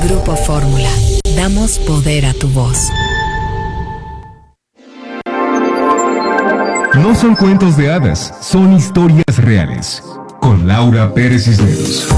Grupo Fórmula. Damos poder a tu voz. No son cuentos de hadas, son historias reales. Con Laura Pérez Cisneros.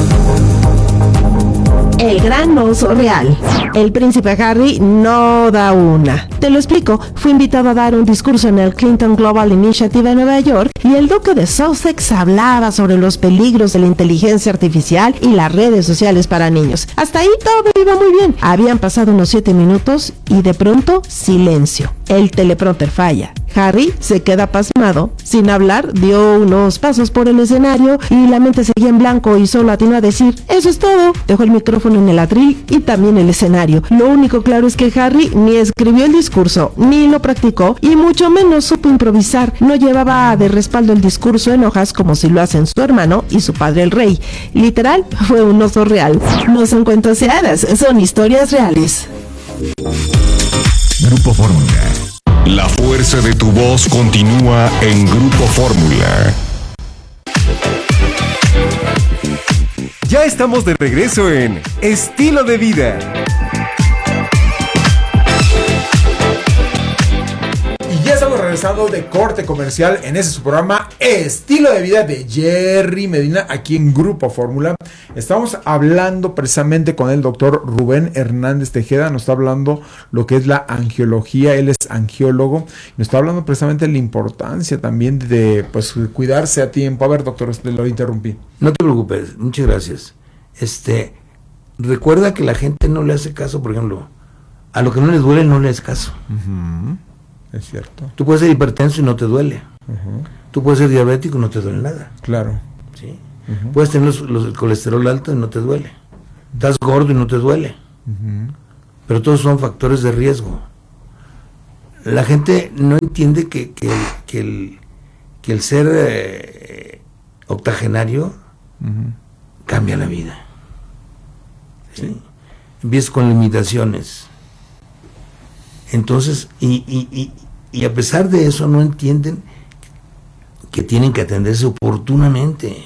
El gran oso real. El príncipe Harry no da una. Te lo explico. Fue invitado a dar un discurso en el Clinton Global Initiative en Nueva York y el duque de Sussex hablaba sobre los peligros de la inteligencia artificial y las redes sociales para niños. Hasta ahí todo iba muy bien. Habían pasado unos 7 minutos y de pronto silencio. El teleprompter falla. Harry se queda pasmado. Sin hablar, dio unos pasos por el escenario y la mente seguía en blanco y solo atinó a decir: eso es todo. Dejó el micrófono en el atril y también el escenario. Lo único claro es que Harry ni escribió el discurso, ni lo practicó, y mucho menos supo improvisar. No llevaba de respaldo el discurso en hojas como si lo hacen su hermano y su padre el rey. Literal, fue un oso real. No son cuentos de hadas, son historias reales. Grupo Fórmula. La fuerza de tu voz continúa en Grupo Fórmula. Ya estamos de regreso en Estilo de Vida. Y ya estamos regresando de corte comercial en ese su programa Estilo de Vida de Jerry Medina aquí en Grupo Fórmula. Estamos hablando precisamente con el doctor Rubén Hernández Tejeda. Nos está hablando lo que es la angiología. Él es angiólogo. Nos está hablando precisamente de la importancia también de pues cuidarse a tiempo. A ver, doctor, lo interrumpí. No te preocupes, muchas gracias. Recuerda que la gente no le hace caso, por ejemplo, a lo que no le duele no le hace caso. Uh-huh. Es cierto. Tú puedes ser hipertenso y no te duele. Uh-huh. Tú puedes ser diabético y no te duele nada. Claro. ¿Sí? Uh-huh. Puedes tener el colesterol alto y no te duele. Estás gordo y no te duele. Uh-huh. Pero todos son factores de riesgo. La gente no entiende que el ser octogenario uh-huh. cambia la vida. ¿Sí? Empiezas con limitaciones. Entonces, y a pesar de eso no entienden que tienen que atenderse oportunamente.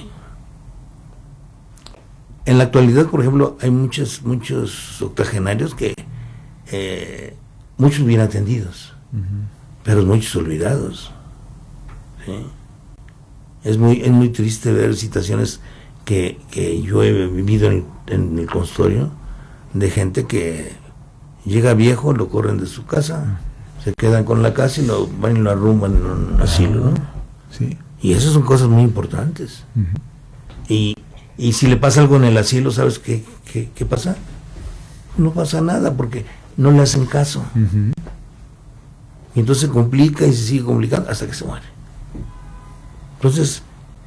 En la actualidad, por ejemplo, hay muchos octogenarios que muchos bien atendidos, uh-huh. pero muchos olvidados. ¿Sí? Es muy triste ver situaciones que yo he vivido en el consultorio de gente que llega viejo, lo corren de su casa, se quedan con la casa y lo van y lo arrumban en un asilo, ¿no? Sí. Y esas son cosas muy importantes. Uh-huh. Y si le pasa algo en el asilo, ¿sabes qué pasa? No pasa nada porque no le hacen caso. Uh-huh. Y entonces se complica y se sigue complicando hasta que se muere. Entonces,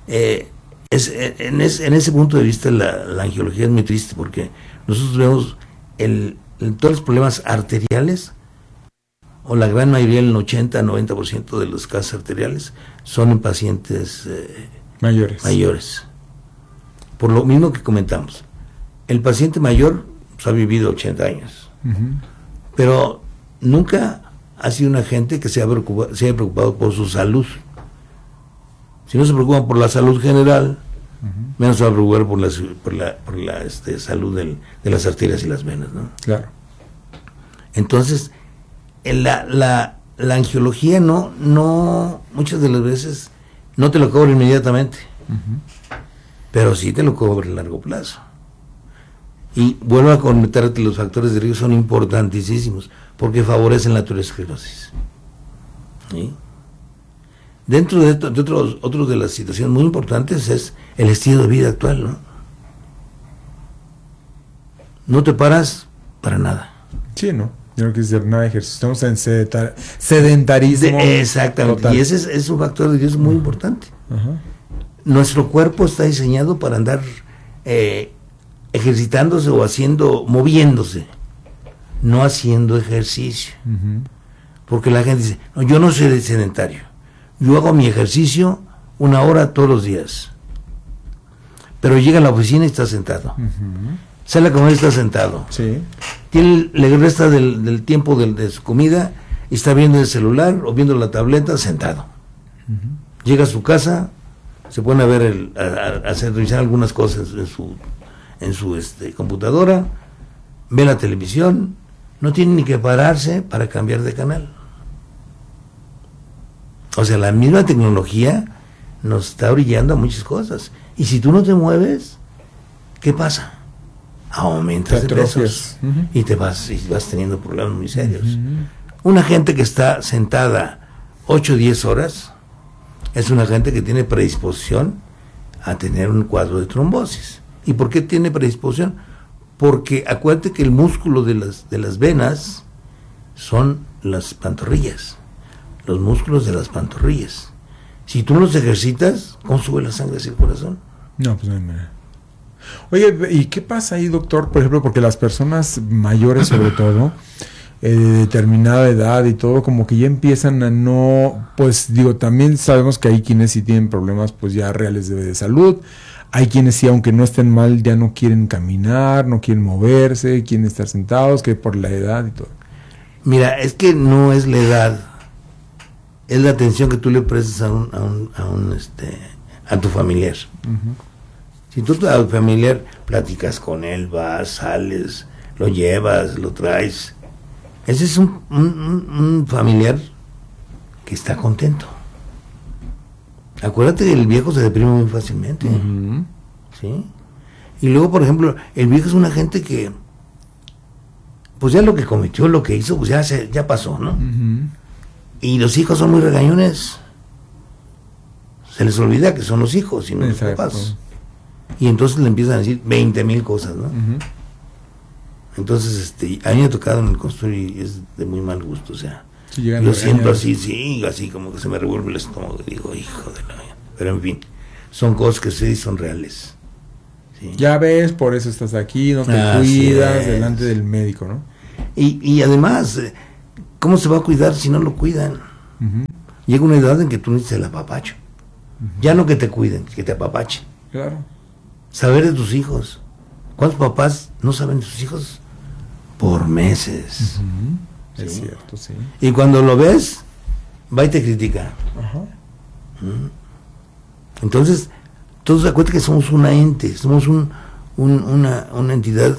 en ese punto de vista la angiología es muy triste porque nosotros vemos todos los problemas arteriales, o la gran mayoría, el 80-90% de los casos arteriales, son en pacientes mayores. Por lo mismo que comentamos, el paciente mayor pues, ha vivido 80 años, uh-huh. pero nunca ha sido una gente que se haya preocupado por su salud. Si no se preocupan por la salud general, uh-huh. menos se va a preocupar por la salud de las arterias y las venas, ¿no? Claro. Entonces, la angiología no muchas de las veces no te lo cobra inmediatamente, uh-huh. pero sí te lo cobra a largo plazo. Y vuelvo a comentarte, los factores de riesgo son importantísimos porque favorecen la aterosclerosis. ¿Sí? Dentro de otros de las situaciones muy importantes es el estilo de vida actual, ¿no? No te paras para nada. Sí, ¿no? Yo no quiero decir nada de ejercicio. Estamos en sedentarismo. Exactamente. Total. Y ese es un factor de riesgo muy importante. Uh-huh. Nuestro cuerpo está diseñado para andar ejercitándose o moviéndose, no haciendo ejercicio. Uh-huh. Porque la gente dice, no, yo no soy sedentario. Yo hago mi ejercicio 1 hora todos los días. Pero llega a la oficina y está sentado. Uh-huh. Sale a comer y está sentado. Sí. Le resta del tiempo de su comida y está viendo el celular o viendo la tableta sentado. Uh-huh. Llega a su casa, se pone a ver revisar algunas cosas en su computadora ve la televisión, no tiene ni que pararse para cambiar de canal. O sea, la misma tecnología nos está brillando a muchas cosas. Y si tú no te mueves, ¿qué pasa? Aumentas de pesos y vas teniendo problemas muy serios. Una gente que está sentada 8 o 10 horas es una gente que tiene predisposición a tener un cuadro de trombosis. ¿Y por qué tiene predisposición? Porque acuérdate que el músculo de las venas son las pantorrillas, los músculos de las pantorrillas. Si tú los ejercitas, ¿cómo sube la sangre hacia el corazón? No, pues no hay manera. Oye, ¿y qué pasa ahí, doctor? Por ejemplo, porque las personas mayores, sobre todo, de determinada edad y todo, como que ya empiezan a no, pues digo, también sabemos que hay quienes sí tienen problemas pues ya reales de salud, hay quienes sí, aunque no estén mal, ya no quieren caminar, no quieren moverse, quieren estar sentados, que por la edad y todo. Mira, es que no es la edad, es la atención que tú le prestas a tu familiar. Si tú a tu familiar platicas con él, vas, sales, lo llevas, lo traes, ese es un familiar que está contento. Acuérdate que el viejo se deprime muy fácilmente. ¿Sí? Y luego, por ejemplo, el viejo es una gente que, pues ya lo que cometió, lo que hizo, pues ya pasó, ¿no? Y los hijos son muy regañones. Se les olvida que son los hijos y no los papás. Y entonces le empiezan a decir 20,000 cosas, ¿no? Entonces, a mí me ha tocado en el consultorio y es de muy mal gusto, o sea, yo siento así como que se me revuelve el estómago y digo, hijo de la... Pero en fin, son cosas que sí son reales. ¿Sí? Ya ves, por eso estás aquí, no te cuidas delante del médico, ¿no? Y además, ¿cómo se va a cuidar si no lo cuidan? Llega una edad en que tú necesitas el apapacho. Ya no que te cuiden, que te apapachen. Claro. Saber de tus hijos. ¿Cuántos papás no saben de sus hijos? Por meses. ¿Sí? Es cierto, sí. Y cuando lo ves, va y te critica. Entonces, todos acuérdense que somos una ente, somos una entidad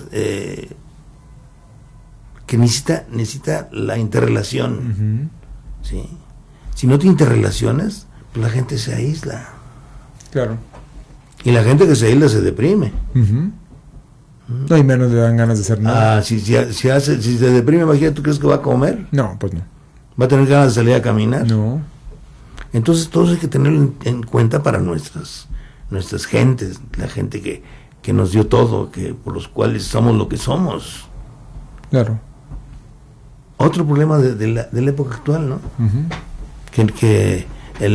que necesita la interrelación. ¿Sí? Si no te interrelacionas, pues la gente se aísla. Claro. Y la gente que se aísla se deprime. No, y menos le dan ganas de hacer nada. Si se deprime, imagínate, ¿tú crees que va a comer? No, pues no. ¿Va a tener ganas de salir a caminar? No. Entonces, todo eso hay que tenerlo en cuenta para nuestras gentes, la gente que nos dio todo, por los cuales somos lo que somos. Claro. Otro problema de la época actual, ¿no? Que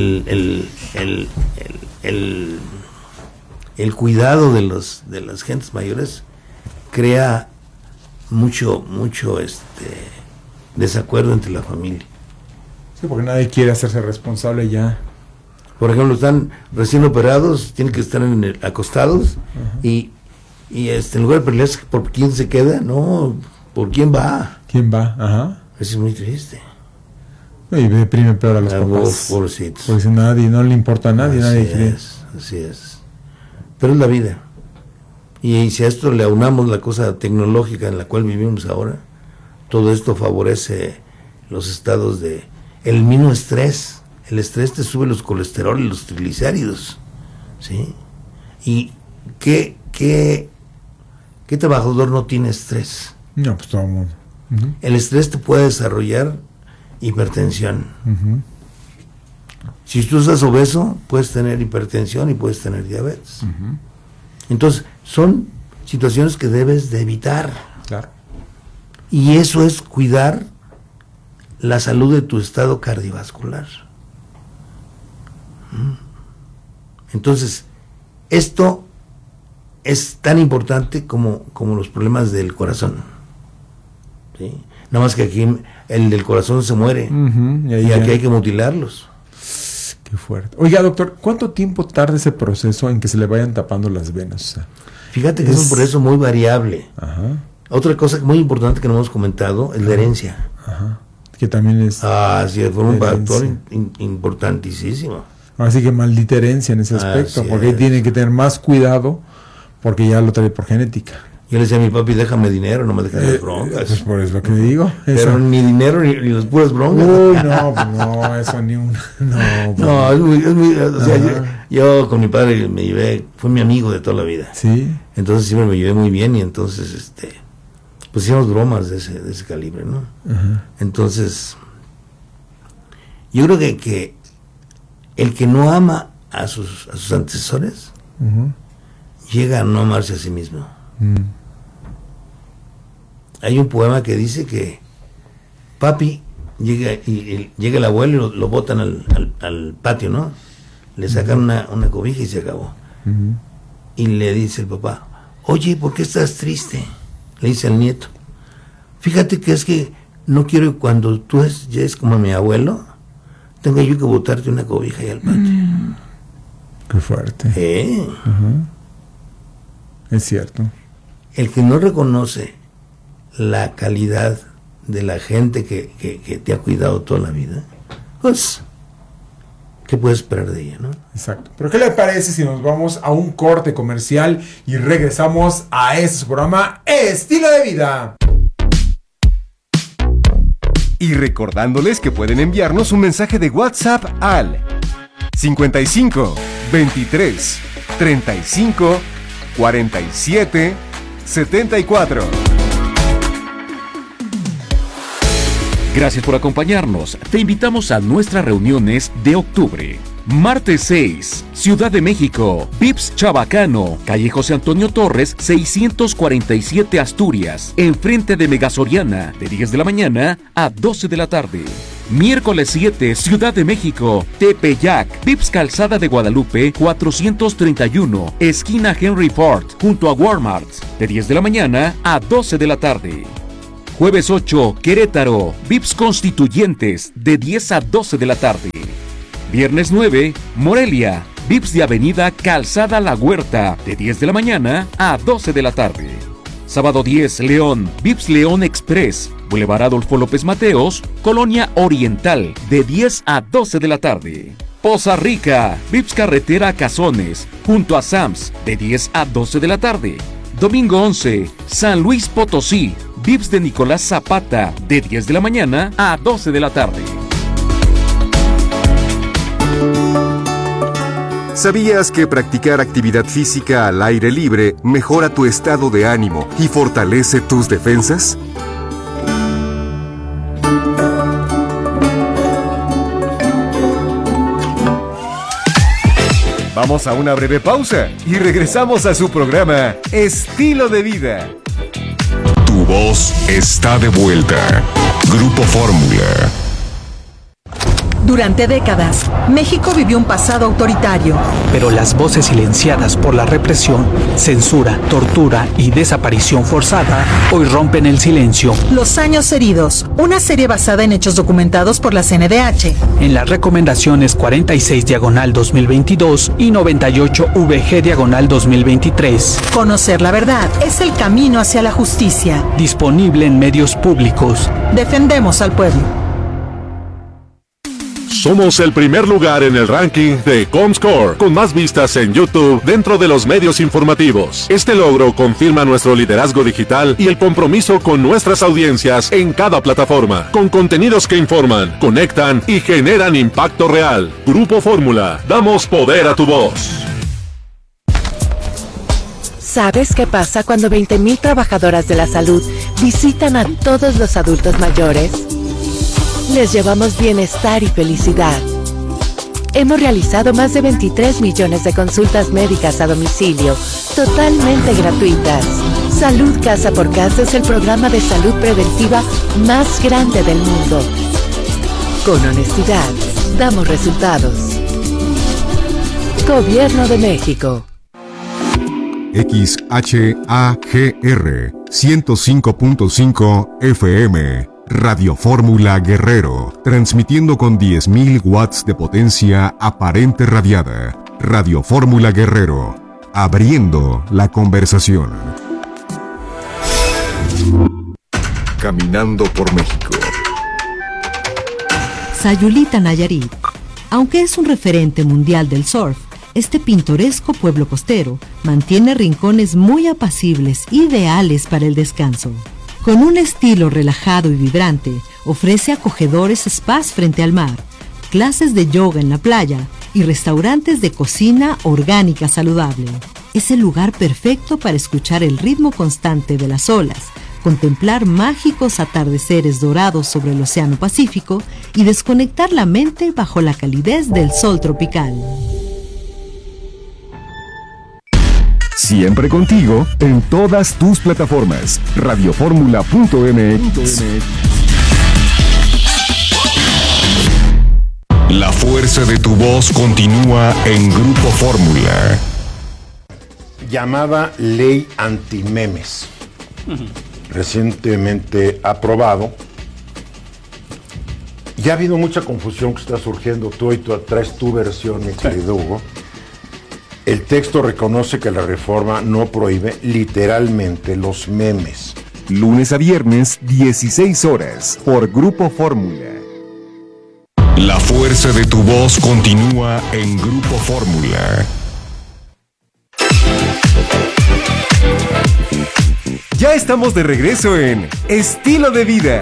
el cuidado de las gentes mayores crea mucho desacuerdo entre la familia. Sí, porque nadie quiere hacerse responsable ya. Por ejemplo, están recién operados, tienen que estar acostados y en lugar de pelearse por quién se queda, no, por quién va. ¿Quién va? Ajá. Eso es muy triste. Y deprime peor a los papás. Pobrecitos. Porque no le importa a nadie, Así es. Pero es la vida. Y si a esto le aunamos la cosa tecnológica en la cual vivimos ahora, todo esto favorece los estados de... El mismo estrés. El estrés te sube los colesterol y los triglicéridos. ¿Sí? ¿Y qué trabajador no tiene estrés? No, pues todo el mundo. El estrés te puede desarrollar hipertensión. Si tú estás obeso, puedes tener hipertensión y puedes tener diabetes. Entonces, son situaciones que debes de evitar. Claro. Y eso es cuidar la salud de tu estado cardiovascular. Entonces, esto es tan importante como los problemas del corazón. ¿Sí? Nada más que aquí el del corazón se muere y aquí hay que mutilarlos. Qué fuerte. Oiga, doctor, ¿cuánto tiempo tarda ese proceso en que se le vayan tapando las venas? O sea, fíjate que es un proceso muy variable. Otra cosa muy importante que no hemos comentado es la herencia. Que también es... sí, fue un factor importantísimo. Así que maldita herencia en ese aspecto, porque tienen que tener más cuidado porque ya lo trae por genética. Yo le decía a mi papi, déjame dinero, no me dejes las broncas. Pues por eso lo que digo. Pero ni dinero ni las puras broncas. Uy, no, eso ni una. No, es muy, o sea, yo con mi padre me llevé, fue mi amigo de toda la vida. Sí. Entonces siempre me llevé muy bien y entonces, pues hicimos bromas de ese calibre, ¿no? Ajá. Entonces, yo creo que el que no ama a sus antecesores, llega a no amarse a sí mismo. Hay un poema que dice que papi llega el abuelo y lo botan al patio, ¿no? Le sacan una cobija y se acabó. Y le dice el papá, oye, ¿por qué estás triste? Le dice al nieto, fíjate que es que no quiero que cuando tú ya es como mi abuelo, tenga yo que botarte una cobija ahí al patio. Qué fuerte. Es cierto. El que no reconoce la calidad de la gente que te ha cuidado toda la vida, pues, ¿qué puedes esperar de ella, no? Exacto. Pero ¿qué le parece si nos vamos a un corte comercial y regresamos a este programa Estilo de Vida? Y recordándoles que pueden enviarnos un mensaje de WhatsApp al 55 23 35 47 74. Gracias por acompañarnos. Te invitamos a nuestras reuniones de octubre. Martes 6, Ciudad de México, Vips Chabacano, calle José Antonio Torres, 647 Asturias, enfrente de Megasoriana, de 10 de la mañana a 12 de la tarde. Miércoles 7, Ciudad de México, Tepeyac, Vips Calzada de Guadalupe, 431, esquina Henry Ford, junto a Walmart, de 10 de la mañana a 12 de la tarde. Jueves 8, Querétaro, Vips Constituyentes, de 10 a 12 de la tarde. Viernes 9, Morelia, Vips de Avenida Calzada La Huerta, de 10 de la mañana a 12 de la tarde. Sábado 10, León, Vips León Express, Boulevard Adolfo López Mateos, Colonia Oriental, de 10 a 12 de la tarde. Poza Rica, Vips Carretera Cazones, junto a Sams, de 10 a 12 de la tarde. Domingo 11, San Luis Potosí, Vips de Nicolás Zapata, de 10 de la mañana a 12 de la tarde. ¿Sabías que practicar actividad física al aire libre mejora tu estado de ánimo y fortalece tus defensas? Vamos a una breve pausa y regresamos a su programa Estilo de Vida. Tu voz está de vuelta. Grupo Fórmula. Durante décadas, México vivió un pasado autoritario. Pero las voces silenciadas por la represión, censura, tortura y desaparición forzada hoy rompen el silencio. Los años heridos, una serie basada en hechos documentados por la CNDH. En las recomendaciones 46/2022 y 98VG/2023. Conocer la verdad es el camino hacia la justicia. Disponible en medios públicos. Defendemos al pueblo. Somos el primer lugar en el ranking de Comscore, con más vistas en YouTube dentro de los medios informativos. Este logro confirma nuestro liderazgo digital y el compromiso con nuestras audiencias en cada plataforma, con contenidos que informan, conectan y generan impacto real. Grupo Fórmula, damos poder a tu voz. ¿Sabes qué pasa cuando 20,000 trabajadoras de la salud visitan a todos los adultos mayores? Les llevamos bienestar y felicidad. Hemos realizado más de 23 millones de consultas médicas a domicilio, totalmente gratuitas. Salud Casa por Casa es el programa de salud preventiva más grande del mundo. Con honestidad, damos resultados. Gobierno de México. XHAGR 105.5 FM. Radio Fórmula Guerrero, transmitiendo con 10,000 watts de potencia aparente radiada. Radio Fórmula Guerrero, abriendo la conversación. Caminando por México. Sayulita Nayarit, aunque es un referente mundial del surf, Este pintoresco pueblo costero mantiene rincones muy apacibles, ideales para el descanso. Con un estilo relajado y vibrante, ofrece acogedores spas frente al mar, clases de yoga en la playa y restaurantes de cocina orgánica saludable. Es el lugar perfecto para escuchar el ritmo constante de las olas, contemplar mágicos atardeceres dorados sobre el Océano Pacífico y desconectar la mente bajo la calidez del sol tropical. Siempre contigo en todas tus plataformas. Radioformula.mx. La fuerza de tu voz continúa en Grupo Fórmula. Llamada Ley Antimemes, recientemente aprobado. Ya ha habido mucha confusión que está surgiendo. Tú traes tu versión, mi querido Hugo. El texto reconoce que la reforma no prohíbe literalmente los memes. Lunes a viernes, 16 horas, por Grupo Fórmula. La fuerza de tu voz continúa en Grupo Fórmula. Ya estamos de regreso en Estilo de Vida.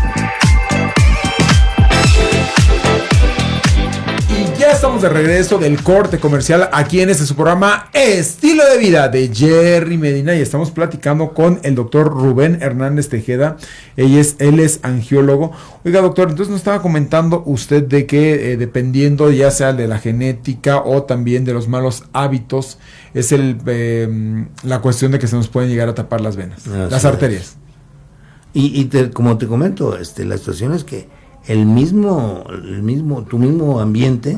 Ya estamos de regreso del corte comercial aquí en su programa Estilo de Vida de Jerry Medina y estamos platicando con el doctor Rubén Hernández Tejeda. Él es angiólogo. Oiga, doctor, entonces nos estaba comentando usted de que dependiendo ya sea de la genética o también de los malos hábitos es la cuestión de que se nos pueden llegar a tapar las venas, las arterias. Como te comento, la situación es que tu mismo ambiente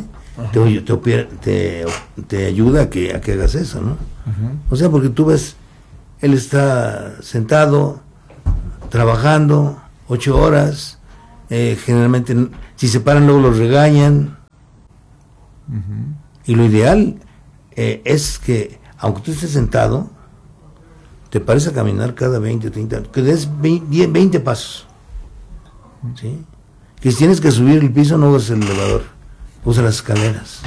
te ayuda a que hagas eso, ¿no? O sea, porque tú ves, él está sentado, trabajando 8 horas, generalmente si se paran luego los regañan, y lo ideal es que, aunque tú estés sentado, te pares a caminar cada 20 o 30, que des 20 pasos, ¿sí? Que si tienes que subir el piso, no uses el elevador, usa las escaleras.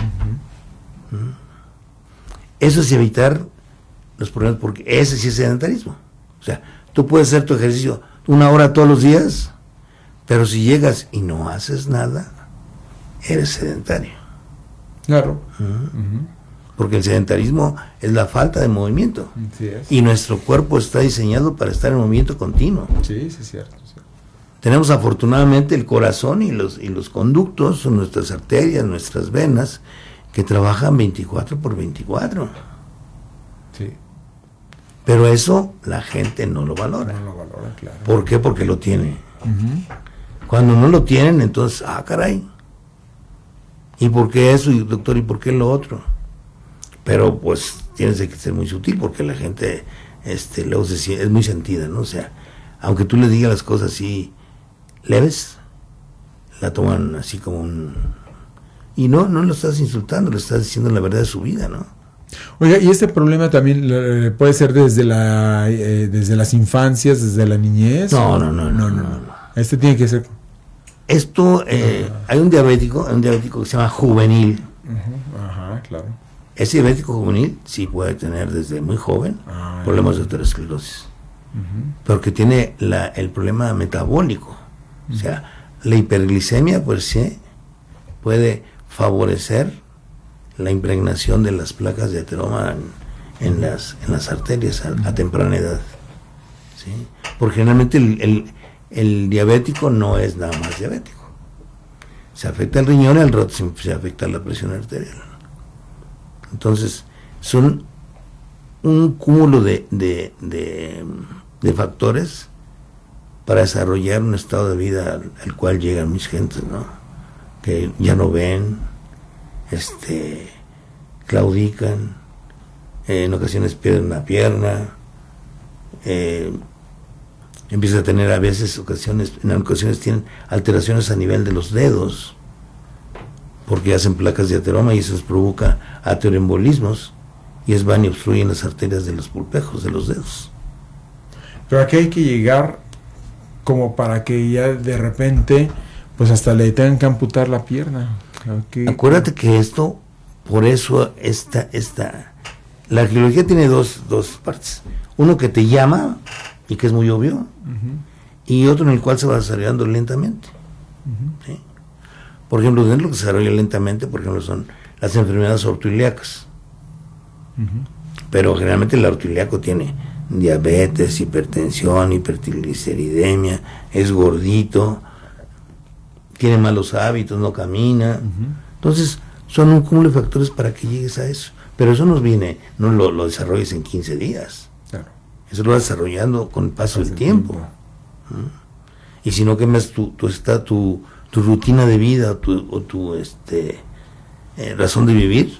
Eso es evitar los problemas, porque ese sí es sedentarismo. O sea, tú puedes hacer tu ejercicio 1 hora todos los días, pero si llegas y no haces nada, eres sedentario. Claro. Porque el sedentarismo es la falta de movimiento. Sí es. Y nuestro cuerpo está diseñado para estar en movimiento continuo. Sí, es cierto. Tenemos afortunadamente el corazón y los conductos, nuestras arterias, nuestras venas, que trabajan 24/24. Sí. Pero eso la gente no lo valora. No lo valora, claro. ¿Por qué? Porque lo tiene. Cuando no lo tienen, entonces, caray. ¿Y por qué eso, doctor? ¿Y por qué lo otro? Pero pues tienes que ser muy sutil, porque la gente luego es muy sentida, ¿no? O sea, aunque tú le digas las cosas así leves, la toman así como y no lo estás insultando, le estás diciendo la verdad de su vida, ¿no? Oiga, y este problema también puede ser desde las infancias, desde la niñez. No. Este tiene que ser. Esto hay un diabético que se llama juvenil. Ajá, claro. Ese diabético juvenil sí puede tener desde muy joven problemas de aterosclerosis, porque tiene el problema metabólico. O sea, la hiperglicemia por sí puede favorecer la impregnación de las placas de ateroma en las arterias a temprana edad, ¿sí? Porque generalmente el diabético no es nada más diabético. Se afecta el riñón y al rato se afecta la presión arterial. Entonces, son un cúmulo de factores para desarrollar un estado de vida al cual llegan mis gentes, ¿no? Que ya no ven, claudican, en ocasiones pierden una pierna, empiezan a tener en ocasiones tienen alteraciones a nivel de los dedos, porque hacen placas de ateroma y eso les provoca ateroembolismos, y van y obstruyen las arterias de los pulpejos de los dedos. Pero aquí hay que llegar como para que ya de repente pues hasta le tengan que amputar la pierna. Acuérdate que esto Por eso la arqueología tiene dos partes. Uno que te llama y que es muy obvio, y otro en el cual se va desarrollando lentamente. ¿Sí? Por ejemplo, dentro de lo que se desarrolla lentamente, por ejemplo, son las enfermedades ortoilíacas. Pero generalmente el ortoilíaco tiene diabetes, hipertensión, hipertrigliceridemia, es gordito, tiene malos hábitos, no camina. Entonces, son un cúmulo de factores para que llegues a eso. Pero eso no lo desarrolles en 15 días. Claro. Eso lo vas desarrollando con el paso del tiempo. Y si no cambias tu rutina de vida o tu razón de vivir,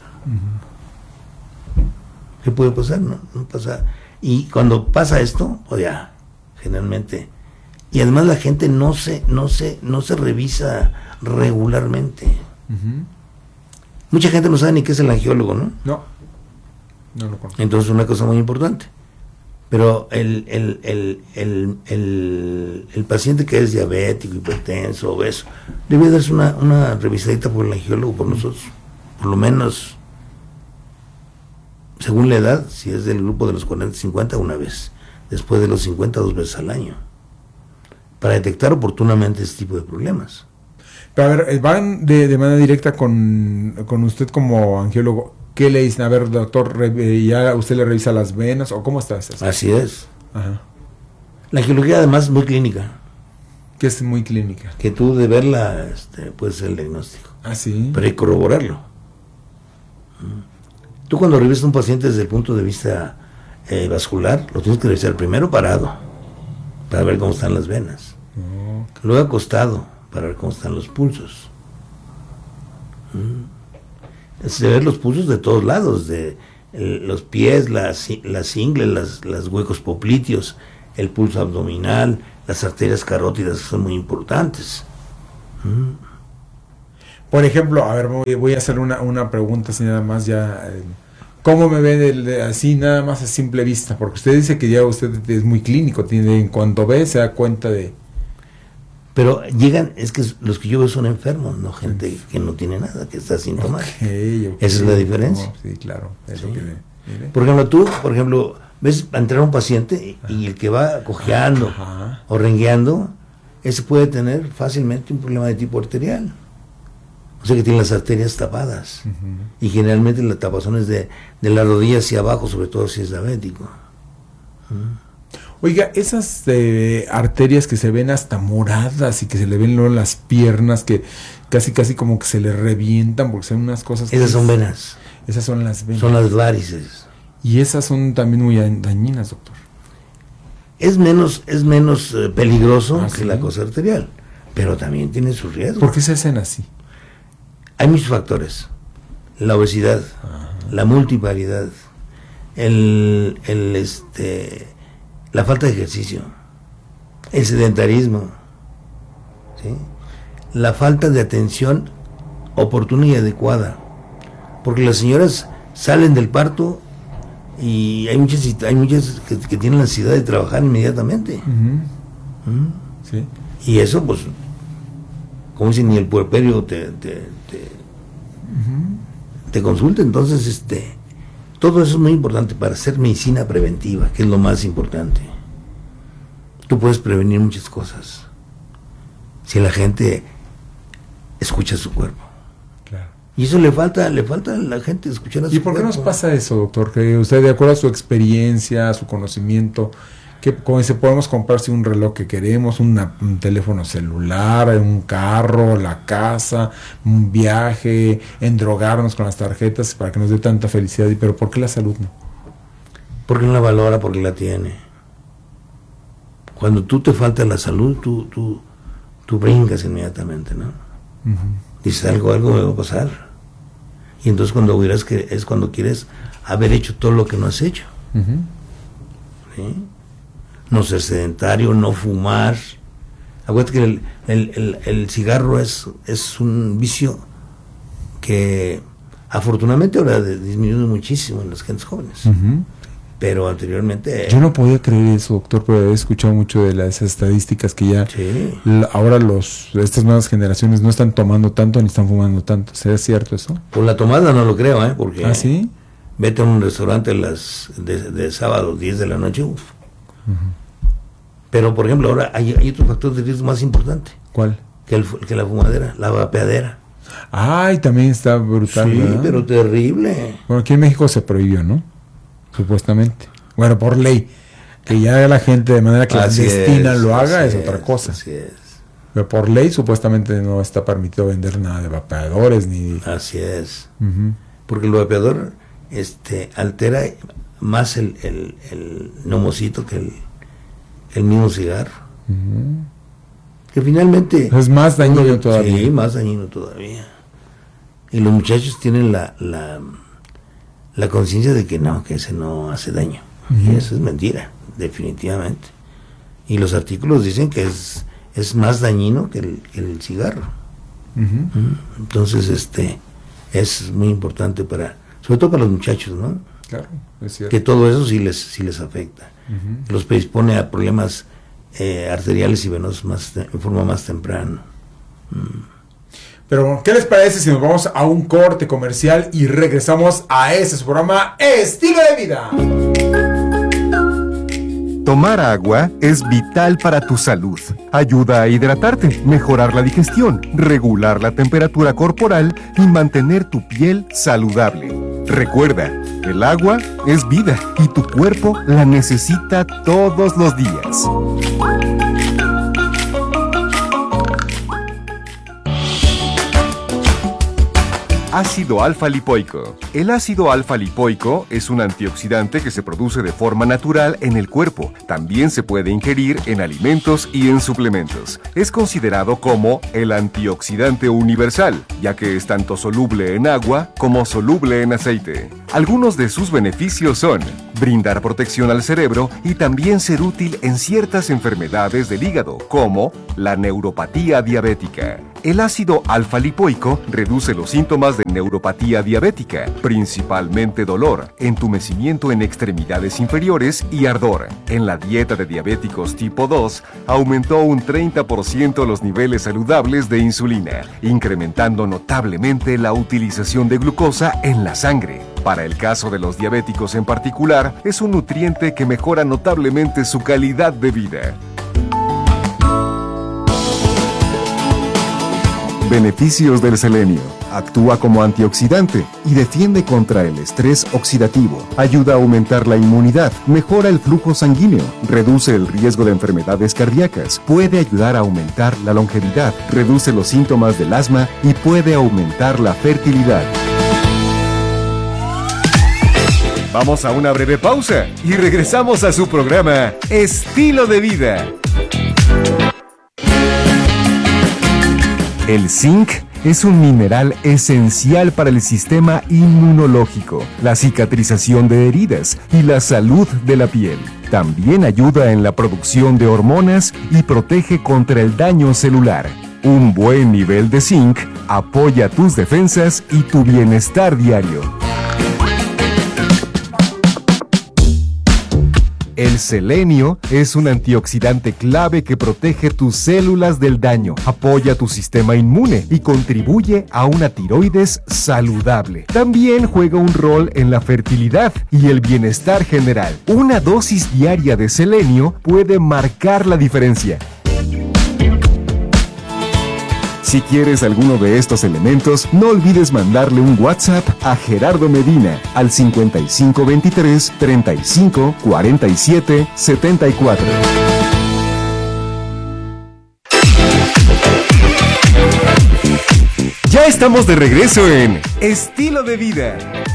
¿qué puede pasar? No pasa. Y cuando pasa esto, pues ya, generalmente. Y además la gente no se revisa regularmente. Mucha gente no sabe ni qué es el angiólogo, ¿no? No lo conozco. Entonces, una cosa muy importante. Pero el paciente que es diabético, hipertenso, obeso, debe darse una revisadita por el angiólogo, por nosotros. Por lo menos, según la edad, si es del grupo de los 40-50, una vez. Después de los 50, 2 veces al año. Para detectar oportunamente este tipo de problemas. Pero a ver, van de manera directa con usted como angiólogo. ¿Qué le dicen? A ver, doctor, ¿ya usted le revisa las venas o cómo está eso? Así es. Ajá. La angiología además es muy clínica. ¿Qué es muy clínica? Que tú de verla puede ser el diagnóstico. Ah, sí. Pero hay que corroborarlo. Tú cuando revisas a un paciente desde el punto de vista vascular, lo tienes que revisar primero parado, para ver cómo están las venas. Okay. Luego acostado, para ver cómo están los pulsos. Se ven los pulsos de todos lados, de los pies, las ingles, los huecos popliteos, el pulso abdominal, las arterias carótidas, que son muy importantes. Por ejemplo, a ver, voy a hacer una pregunta así nada más ya. ¿Cómo me ve así nada más a simple vista? Porque usted dice que ya usted es muy clínico, en cuanto ve se da cuenta de... Pero es que los que yo veo son enfermos, no gente que no tiene nada, que está asintomática. Okay. Esa es la diferencia. No, sí, claro. Es lo que por ejemplo, ves entrar un paciente y el que va cojeando o rengueando, ese puede tener fácilmente un problema de tipo arterial. O sea que tiene las arterias tapadas. Y generalmente la tapazón es de la rodilla hacia abajo, sobre todo si es diabético. Oiga, esas arterias que se ven hasta moradas y que se le ven luego las piernas, que casi como que se le revientan porque son unas cosas... Esas son venas. Esas son las venas. Son las varices. Y esas son también muy dañinas, doctor. Es menos peligroso que la cosa arterial, pero también tiene sus riesgos. ¿Por qué se hacen así? Hay muchos factores. La obesidad, la multiparidad, la falta de ejercicio, el sedentarismo, ¿sí? La falta de atención oportuna y adecuada, porque las señoras salen del parto y hay muchas que tienen la ansiedad de trabajar inmediatamente. Sí. Y eso, pues, como si ni el puerperio te consulte. Entonces, todo eso es muy importante para hacer medicina preventiva, que es lo más importante. Tú puedes prevenir muchas cosas si la gente escucha su cuerpo. Claro. Y eso le falta a la gente escuchar a su cuerpo. ¿Y por qué nos pasa eso, doctor? Que usted, de acuerdo a su experiencia, a su conocimiento, que como dice, podemos comprarse un reloj que queremos, un teléfono celular, un carro, la casa, un viaje, endrogarnos con las tarjetas para que nos dé tanta felicidad, pero ¿por qué la salud no? Porque no la valora, porque la tiene. Cuando tú te falta la salud, tú brincas inmediatamente, ¿no? Dices, algo me va a pasar. Y entonces cuando verás que es cuando quieres haber hecho todo lo que no has hecho. ¿Sí? No ser sedentario, no fumar. Acuérdate que el cigarro es un vicio que afortunadamente ahora ha disminuido muchísimo en las gentes jóvenes. pero anteriormente... Yo no podía creer eso, doctor, pero he escuchado mucho de las estadísticas que ya ahora estas nuevas generaciones no están tomando tanto ni están fumando tanto. ¿Será cierto eso? Por la tomada no lo creo, porque... ¿Ah, sí? Vete a un restaurante de sábado, 10 de la noche, uf. Pero, por ejemplo, ahora hay otro factor de riesgo más importante. ¿Cuál? Que la fumadera, la vapeadera. Ay, también está brutal. Sí, ¿verdad? pero terrible. Bueno, aquí en México se prohibió, ¿no? Supuestamente. Bueno, por ley. Que ya la gente de manera clandestina lo haga es otra cosa. Así es. Pero por ley supuestamente no está permitido vender nada de vapeadores ni... Así es. Porque el vapeador altera más el neumocito que el mismo cigarro. Que finalmente... Es más dañino todavía. Sí, más dañino todavía. Y los muchachos tienen la conciencia de que no, que ese no hace daño. Y eso es mentira, definitivamente. Y los artículos dicen que es más dañino que el cigarro. Entonces, es muy importante sobre todo para los muchachos, ¿no? Claro, es cierto. Que todo eso sí les afecta. Los predispone a problemas arteriales y venosos en forma más temprana. Pero, ¿qué les parece si nos vamos a un corte comercial y regresamos a su programa Estilo de Vida? Tomar agua es vital para tu salud. Ayuda a hidratarte, mejorar la digestión, regular la temperatura corporal y mantener tu piel saludable. Recuerda, el agua es vida y tu cuerpo la necesita todos los días. Ácido alfa-lipoico. El ácido alfa-lipoico es un antioxidante que se produce de forma natural en el cuerpo. También se puede ingerir en alimentos y en suplementos. Es considerado como el antioxidante universal, ya que es tanto soluble en agua como soluble en aceite. Algunos de sus beneficios son brindar protección al cerebro y también ser útil en ciertas enfermedades del hígado, como la neuropatía diabética. El ácido alfa-lipoico reduce los síntomas de neuropatía diabética, principalmente dolor, entumecimiento en extremidades inferiores y ardor. En la dieta de diabéticos tipo 2, aumentó un 30% los niveles saludables de insulina, incrementando notablemente la utilización de glucosa en la sangre. Para el caso de los diabéticos en particular, es un nutriente que mejora notablemente su calidad de vida. Beneficios del selenio. Actúa como antioxidante y defiende contra el estrés oxidativo. Ayuda a aumentar la inmunidad, mejora el flujo sanguíneo, reduce el riesgo de enfermedades cardíacas, puede ayudar a aumentar la longevidad, reduce los síntomas del asma y puede aumentar la fertilidad. Vamos a una breve pausa y regresamos a su programa Estilo de Vida. El zinc es un mineral esencial para el sistema inmunológico, la cicatrización de heridas y la salud de la piel. También ayuda en la producción de hormonas y protege contra el daño celular. Un buen nivel de zinc apoya tus defensas y tu bienestar diario. El selenio es un antioxidante clave que protege tus células del daño, apoya tu sistema inmune y contribuye a una tiroides saludable. También juega un rol en la fertilidad y el bienestar general. Una dosis diaria de selenio puede marcar la diferencia. Si quieres alguno de estos elementos, no olvides mandarle un WhatsApp a Gerardo Medina al 5523 35 47 74. Ya estamos de regreso en Estilo de Vida.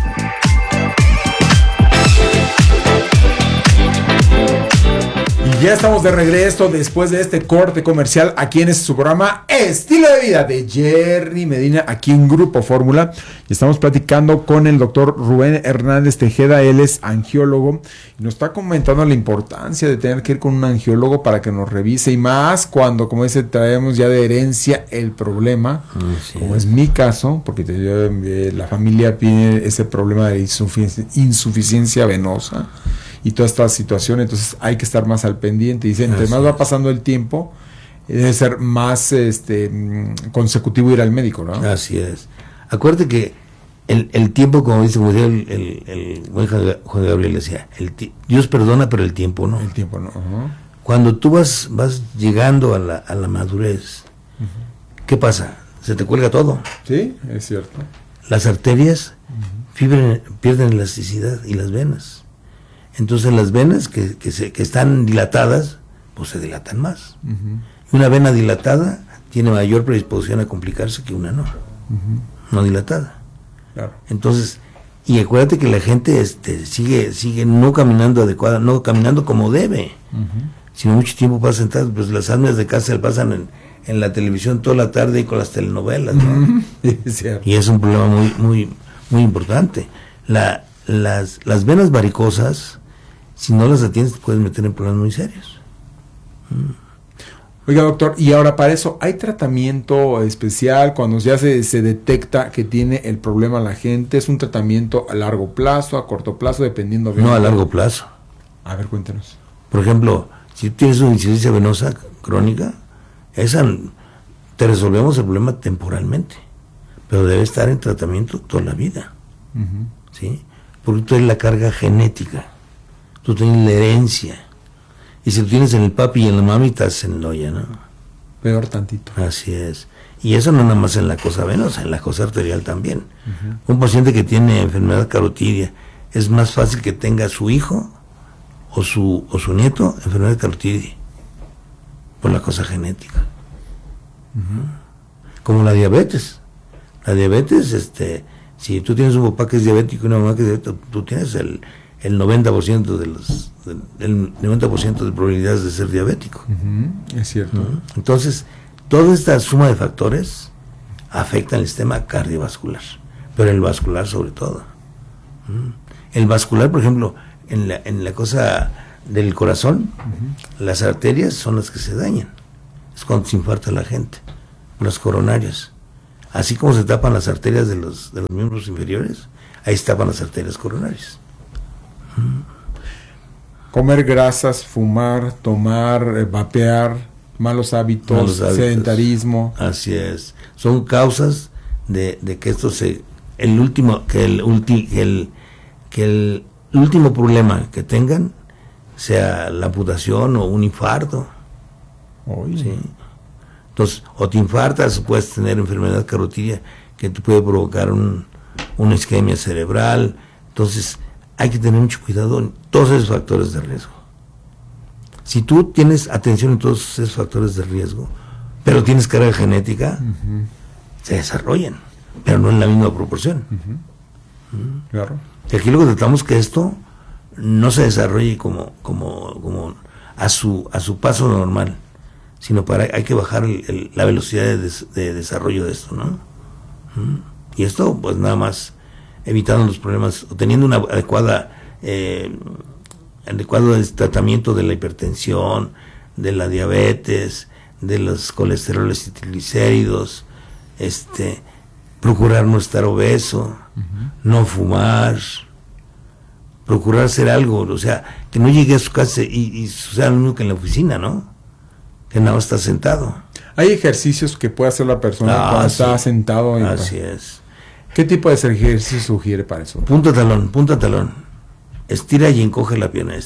Y ya estamos de regreso después de este corte comercial aquí en su programa Estilo de Vida de Jerry Medina, aquí en Grupo Fórmula. Y estamos platicando con el doctor Rubén Hernández Tejeda. Él es angiólogo y nos está comentando la importancia de tener que ir con un angiólogo para que nos revise, y más cuando, como dice, traemos ya de herencia el problema, como es mi caso, porque la familia tiene ese problema de insuficiencia venosa. y toda esta situación, entonces hay que estar más al pendiente. Dicen, entre más va pasando el tiempo, debe ser más consecutivo ir al médico, ¿no? Así es. Acuérdate que el tiempo, como dice el buen Juan Gabriel, decía, Dios perdona, pero el tiempo no. El tiempo no. Uh-huh. Cuando tú vas llegando a la madurez, ¿qué pasa? Se te cuelga todo. Sí, es cierto. Las arterias pierden elasticidad y las venas. Entonces las venas que están dilatadas, pues se dilatan más. Una vena dilatada tiene mayor predisposición a complicarse que una no dilatada. Claro. Entonces, y acuérdate que la gente sigue no caminando adecuada, no caminando como debe. Sino mucho tiempo pasa sentado, pues las almas de casa se pasan en la televisión toda la tarde y con las telenovelas, ¿no? Y es un problema muy importante. Las venas varicosas, si no las atiendes, te puedes meter en problemas muy serios. Oiga, doctor, y ahora para eso, ¿hay tratamiento especial cuando ya se detecta que tiene el problema la gente? ¿Es un tratamiento a largo plazo, a corto plazo, dependiendo de... No, a largo plazo. A ver, cuéntenos. Por ejemplo, si tienes una insuficiencia venosa crónica, esa te resolvemos el problema temporalmente, pero debe estar en tratamiento toda la vida. ¿Sí? Porque tú tienes la carga genética, tú tienes la herencia, y si lo tienes en el papi y en la mami, estás en la olla, ¿no? Peor tantito. Así es. Y eso no nada más en la cosa venosa, en la cosa arterial también. Un paciente que tiene enfermedad carotidia, es más fácil que tenga su hijo o su nieto enfermedad carotidia, por la cosa genética. Como la diabetes. La diabetes, si tú tienes un papá que es diabético y una mamá que es diabética, tú tienes el 90% el 90% de probabilidades de ser diabético. Es cierto. Entonces, toda esta suma de factores afecta el sistema cardiovascular, pero el vascular sobre todo. El vascular, por ejemplo, en la cosa del corazón, las arterias son las que se dañan. Es cuando se infarta la gente, las coronarias. Así como se tapan las arterias de los miembros inferiores, ahí se tapan las arterias coronarias. Comer grasas, fumar, tomar, vapear, malos hábitos, sedentarismo. Así es. Son causas de que esto el último problema que tengan sea la amputación o un infarto. ¿Sí? Entonces, o te infartas, o puedes tener enfermedad carotidia que te puede provocar una isquemia cerebral. Entonces, hay que tener mucho cuidado en todos esos factores de riesgo. Si tú tienes atención en todos esos factores de riesgo, pero tienes carga genética, se desarrollan, pero no en la misma proporción. Claro. Y aquí lo que tratamos que esto no se desarrolle como a su paso normal, sino hay que bajar la velocidad de desarrollo de esto, ¿no? Y esto, pues nada más evitando los problemas, o teniendo una adecuado tratamiento de la hipertensión, de la diabetes, de los colesteroles y triglicéridos, procurar no estar obeso, no fumar, procurar hacer algo, o sea, que no llegue a su casa y sea lo mismo que en la oficina, ¿no? Que nada más está sentado. Hay ejercicios que puede hacer la persona cuando está sentado. Así es. ¿Qué tipo de ejercicio sugiere para eso? Punta talón. Estira y encoge la pierna,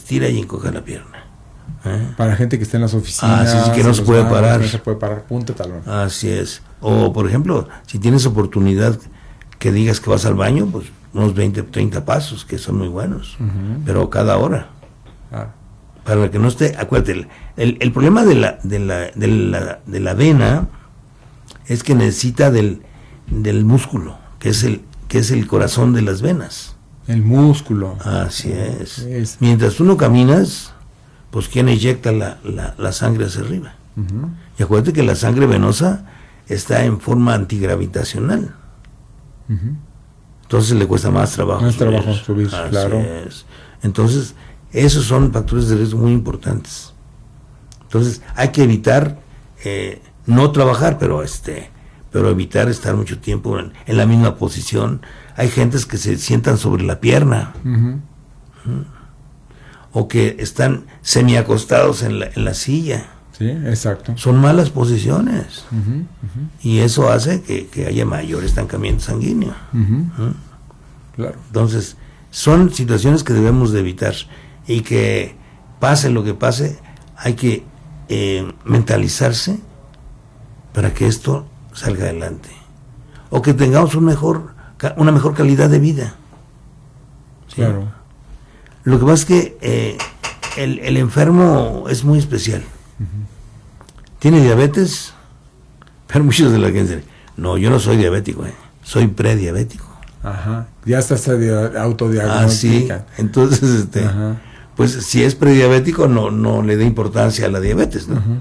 Para gente que está en las oficinas. Que no se puede parar. No se puede parar, punta talón. Así es. O, por ejemplo, si tienes oportunidad que digas que vas al baño, pues unos 20, 30 pasos, que son muy buenos, pero cada hora. Para que no esté, acuérdate, el problema de la vena es que necesita del músculo, que es el corazón de las venas. El músculo. Así es. Mientras tú no caminas, pues ¿quién eyecta la sangre hacia arriba? Y acuérdate que la sangre venosa está en forma antigravitacional. Entonces le cuesta más trabajo subir. Claro. Es. Entonces, esos son factores de riesgo muy importantes. Entonces, hay que evitar no trabajar, pero evitar estar mucho tiempo en la misma posición. Hay gentes que se sientan sobre la pierna. o que están semiacostados en la silla. Sí, exacto. Son malas posiciones. Y eso hace que haya mayor estancamiento sanguíneo. Claro. Entonces, son situaciones que debemos de evitar, y que pase lo que pase, hay que mentalizarse para que esto salga adelante, o que tengamos una mejor calidad de vida. ¿Sí? Claro. Lo que pasa es que el enfermo es muy especial. Tiene diabetes, pero muchos de la gente, no, yo no soy diabético, soy prediabético. Ajá, ya está autodiagnóstica. Ah, sí, entonces, pues si es prediabético, no le dé importancia a la diabetes, ¿no?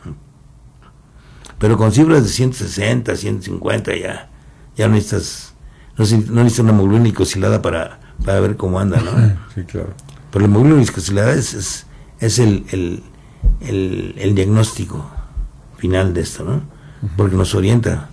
Pero con cifras de 160, 150, ya no necesitas una hemoglobina glicosilada para ver cómo anda, ¿no? Sí, claro. Pero la hemoglobina glicosilada es el diagnóstico final de esto, ¿no? Porque nos orienta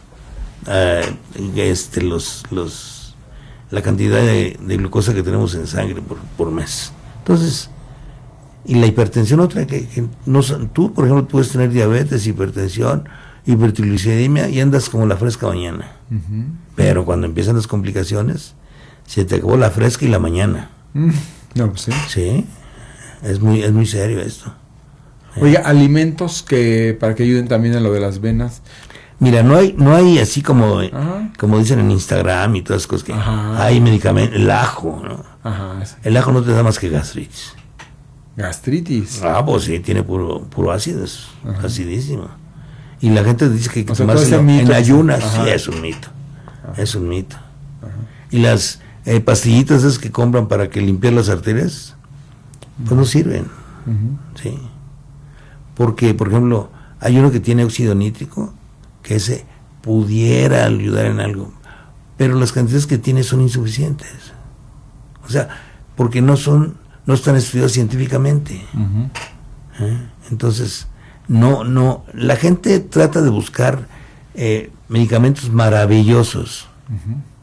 la cantidad de glucosa que tenemos en sangre por mes. Entonces, y la hipertensión otra, que no, tú, por ejemplo, puedes tener diabetes, hipertensión, hipertriglicemia y andas como la fresca mañana. Pero cuando empiezan las complicaciones, se te acabó la fresca y la mañana. No, pues sí. Sí, es muy serio esto. Oiga, alimentos para que ayuden también a lo de las venas. Mira, no hay así como dicen en Instagram y todas las cosas que hay medicamentos. El ajo, ¿no? El ajo no te da más que gastritis. ¿Gastritis? Pues sí, tiene puro ácido, es acidísimo. Y la gente dice que tomarse en ayunas, sí, es un mito. Es un mito. Y las pastillitas esas que compran para que limpiar las arterias, pues no sirven. Sí. Porque, por ejemplo, hay uno que tiene óxido nítrico, que ese pudiera ayudar en algo, pero las cantidades que tiene son insuficientes. O sea, porque no están estudiados científicamente. Entonces, la gente trata de buscar medicamentos maravillosos,